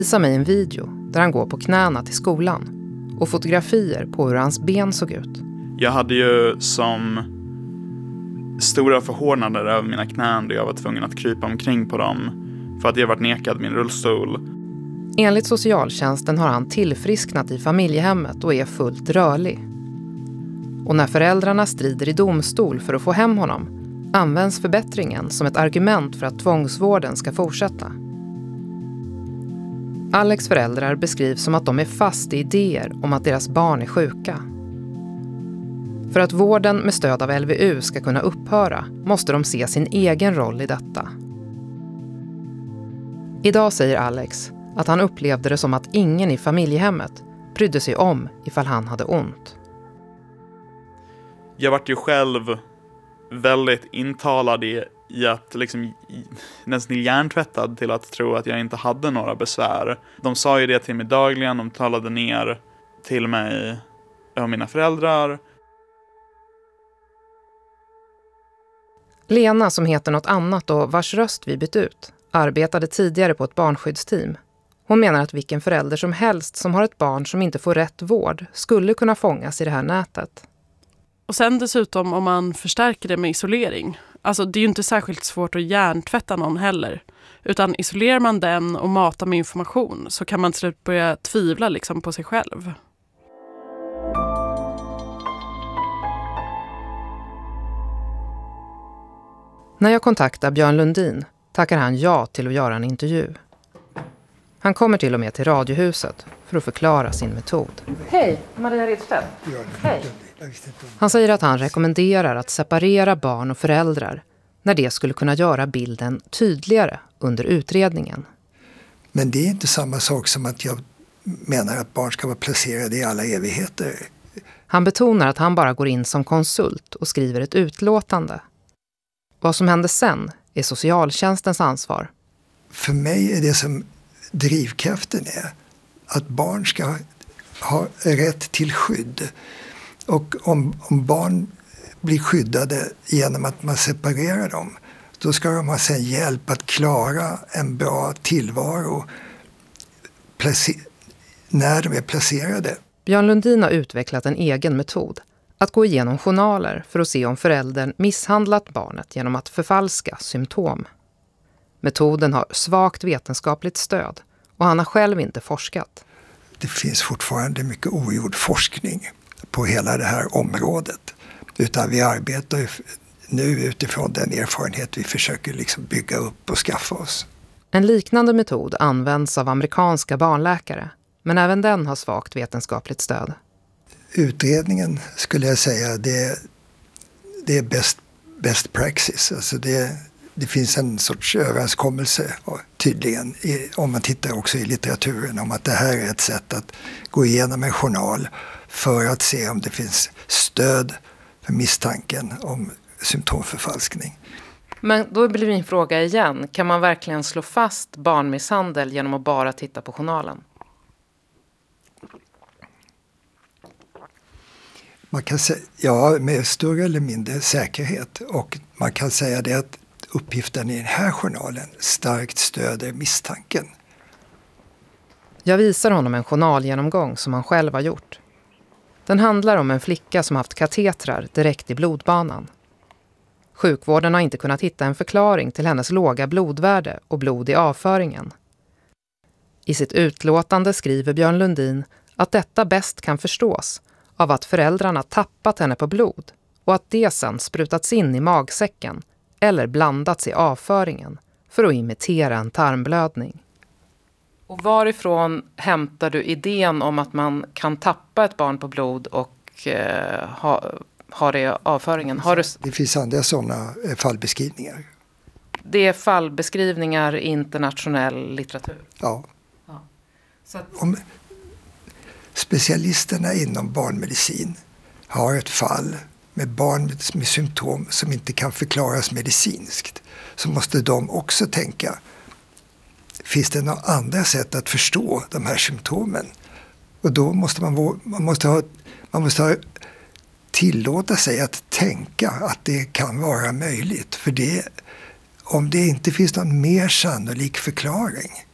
Visar mig en video där han går på knäna till skolan och fotografier på hur hans ben såg ut. Jag hade ju som stora förhårdnader över mina knän där jag var tvungen att krypa omkring på dem för att jag varit nekad min rullstol. Enligt socialtjänsten har han tillfrisknat i familjehemmet och är fullt rörlig. Och när föräldrarna strider i domstol för att få hem honom används förbättringen som ett argument för att tvångsvården ska fortsätta. Alex föräldrar beskrivs som att de är fast i idéer om att deras barn är sjuka. För att vården med stöd av LVU ska kunna upphöra måste de se sin egen roll i detta. Idag säger Alex att han upplevde det som att ingen i familjehemmet brydde sig om ifall han hade ont. Jag vart ju själv väldigt intalad i att liksom nästan hjärntvättad till att tro att jag inte hade några besvär. De sa ju det till mig dagligen, de talade ner till mig och mina föräldrar. Lena, som heter något annat och vars röst vi bytt ut, arbetade tidigare på ett barnskyddsteam. Hon menar att vilken förälder som helst som har ett barn som inte får rätt vård skulle kunna fångas i det här nätet. Och sen dessutom om man förstärker det med isolering. Alltså det är ju inte särskilt svårt att hjärntvätta någon heller. Utan isolerar man den och matar med information så kan man till slut börja tvivla liksom på sig själv. När jag kontaktar Björn Lundin tackar han ja till att göra en intervju. Han kommer till och med till Radiohuset för att förklara sin metod. Hej, Maria Rydstedt. Hej. Han säger att han rekommenderar att separera barn och föräldrar när det skulle kunna göra bilden tydligare under utredningen. Men det är inte samma sak som att jag menar att barn ska vara placerade i alla evigheter. Han betonar att han bara går in som konsult och skriver ett utlåtande. Vad som händer sen är socialtjänstens ansvar. För mig är det som drivkraften är att barn ska ha rätt till skydd. Och om barn blir skyddade genom att man separerar dem, då ska de ha sen hjälp att klara en bra tillvaro när de är placerade. Björn Lundin har utvecklat en egen metod. Att gå igenom journaler för att se om föräldern misshandlat barnet genom att förfalska symptom. Metoden har svagt vetenskapligt stöd och han har själv inte forskat. Det finns fortfarande mycket ogjord forskning på hela det här området. Utan vi arbetar nu utifrån den erfarenhet vi försöker liksom bygga upp och skaffa oss. En liknande metod används av amerikanska barnläkare, men även den har svagt vetenskapligt stöd. Utredningen skulle jag säga det är best praxis. Alltså det finns en sorts överenskommelse tydligen om man tittar också i litteraturen om att det här är ett sätt att gå igenom en journal för att se om det finns stöd för misstanken om symptomförfalskning. Men då blir min fråga igen, kan man verkligen slå fast barnmisshandel genom att bara titta på journalen? Man kan säga, ja, med större eller mindre säkerhet. Och man kan säga det att uppgiften i den här journalen starkt stöder misstanken. Jag visar honom en journalgenomgång som han själv har gjort. Den handlar om en flicka som haft katetrar direkt i blodbanan. Sjukvården har inte kunnat hitta en förklaring till hennes låga blodvärde och blod i avföringen. I sitt utlåtande skriver Björn Lundin att detta bäst kan förstås av att föräldrarna tappat henne på blod och att det sedan sprutats in i magsäcken eller blandats i avföringen för att imitera en tarmblödning. Och varifrån hämtar du idén om att man kan tappa ett barn på blod och ha det i avföringen? Det finns andra sådana fallbeskrivningar. Det är fallbeskrivningar i internationell litteratur? Ja. Så att... Specialisterna inom barnmedicin har ett fall med barn med symptom som inte kan förklaras medicinskt, så måste de också tänka, finns det några andra sätt att förstå de här symptomen? Och då måste man måste tillåta sig att tänka att det kan vara möjligt. För om det inte finns någon mer sannolik förklaring